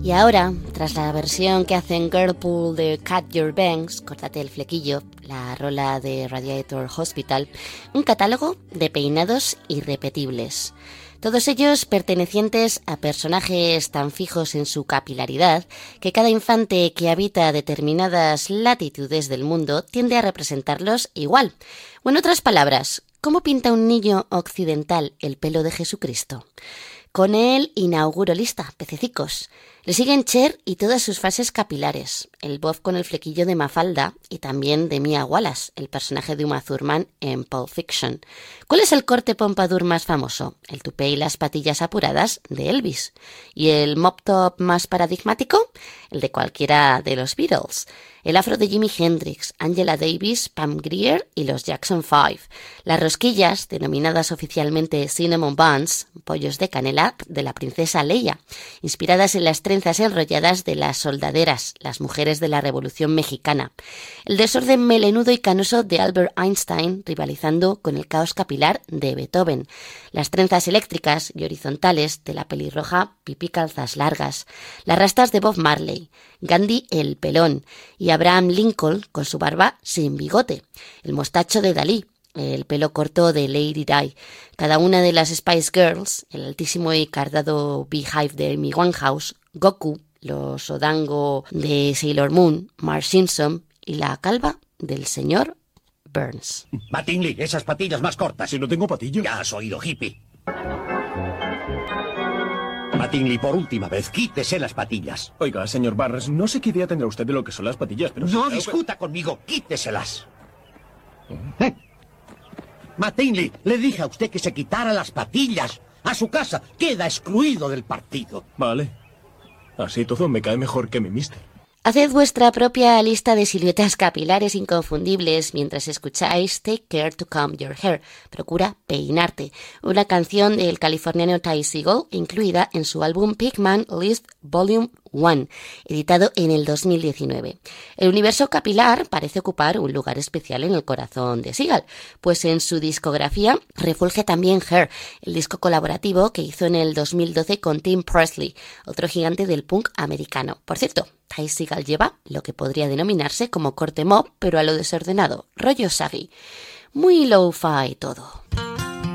Y ahora, tras la versión que hacen Girlpool de Cut Your Bangs, Córtate el flequillo, la rola de Radiator Hospital, un catálogo de peinados irrepetibles. Todos ellos pertenecientes a personajes tan fijos en su capilaridad que cada infante que habita determinadas latitudes del mundo tiende a representarlos igual. O en otras palabras, ¿cómo pinta un niño occidental el pelo de Jesucristo? Con él inauguro lista, pececicos. Le siguen Cher y todas sus fases capilares, el bob con el flequillo de Mafalda y también de Mia Wallace, el personaje de Uma Thurman en Pulp Fiction. ¿Cuál es el corte pompadour más famoso? El tupé y las patillas apuradas de Elvis. ¿Y el mop top más paradigmático? El de cualquiera de los Beatles. El afro de Jimi Hendrix, Angela Davis, Pam Grier y los Jackson 5. Las rosquillas, denominadas oficialmente cinnamon buns, pollos de canela, de la princesa Leia, inspiradas en las trenzas enrolladas de las soldaderas, las mujeres de la Revolución Mexicana. El desorden melenudo y canoso de Albert Einstein, rivalizando con el caos capilar de Beethoven. Las trenzas eléctricas y horizontales de la pelirroja Pipí Calzas Largas. Las rastas de Bob Marley. Gandhi el pelón y Abraham Lincoln con su barba sin bigote, el mostacho de Dalí, el pelo corto de Lady Di, cada una de las Spice Girls, el altísimo y cardado Beehive de Amy Winehouse, Goku, los Odango de Sailor Moon, Marge Simpson y la calva del señor Burns. Mattingly, esas patillas más cortas. Si no tengo patillas. Ya has oído, hippie. Mattingly, por última vez, quítese las patillas. Oiga, señor Barnes, no sé qué idea tendrá usted de lo que son las patillas, pero... No discuta conmigo, quíteselas. Mattingly, le dije a usted que se quitara las patillas. A su casa, queda excluido del partido. Vale. Así todo me cae mejor que mi mister. Haced vuestra propia lista de siluetas capilares inconfundibles mientras escucháis Take Care to Comb Your Hair, Procura peinarte, una canción del californiano Ty Segall incluida en su álbum Pigman List Volume 1, editado en el 2019. El universo capilar parece ocupar un lugar especial en el corazón de Segall, pues en su discografía refulge también Hair, el disco colaborativo que hizo en el 2012 con Tim Presley, otro gigante del punk americano. Por cierto, Ty Segall lleva lo que podría denominarse como corte mob, pero a lo desordenado, rollo saggy. Muy lo-fi todo.